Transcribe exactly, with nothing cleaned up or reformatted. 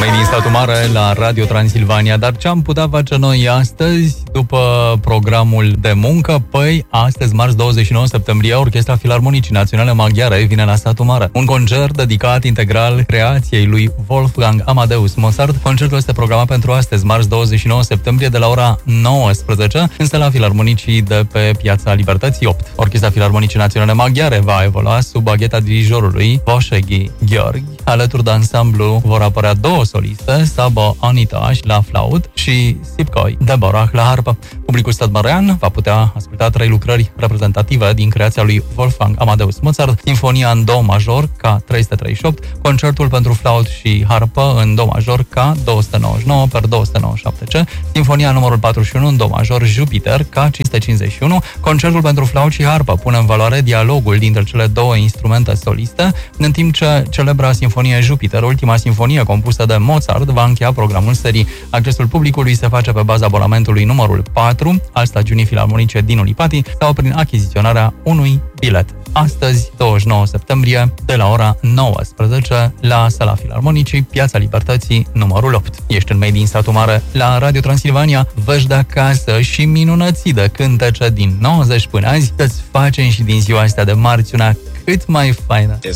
Made in Satu Mare la Radio Transilvania. Dar ce am putea face noi astăzi, după programul de muncă? Păi, astăzi, marți douăzeci și nouă septembrie, Orchestra Filarmonicii Naționale Maghiare vine la Satu Mare. Un concert dedicat integral creației lui Wolfgang Amadeus Mozart. Concertul este programat pentru astăzi, marți douăzeci și nouă septembrie, de la ora nouăsprezece, în sala Filarmonicii de pe Piața Libertății opt. Orchestra Filarmonicii Naționale Maghiare va evolua sub bagheta dirijorului Voșeghi Gheorghi. Alături de ansamblu vor apărea două soliste, Sabo Anitaș la flaut și Sipkoi Deborah la harpă. Publicul stadmărean va putea asculta trei lucrări reprezentative din creația lui Wolfgang Amadeus Mozart: Sinfonia în do major K trei sute treizeci și opt, Concertul pentru flaut și harpă în do major K două sute nouăzeci și nouă per două sute nouăzeci și șapte C, Sinfonia numărul patruzeci și unu în do major Jupiter K cinci sute cincizeci și unu. Concertul pentru flaut și harpă pune în valoare dialogul dintre cele două instrumente soliste, în timp ce celebra Sinfonie Jupiter, ultima sinfonie compusă de Mozart, va încheia programul serii. Accesul publicului se face pe baza abonamentului numărul patru al stațiunii filharmonice din Ulipati sau prin achiziționarea unui bilet. Astăzi, douăzeci și nouă septembrie, de la ora nouăsprezece, la Sala Filarmonicii, Piața Libertății, numărul opt. Ești în Made in Satu Mare la Radio Transilvania, vești de acasă și minunății de cântece din nouăzeci până azi, să-ți facem și din ziua asta de marți una cât mai faină.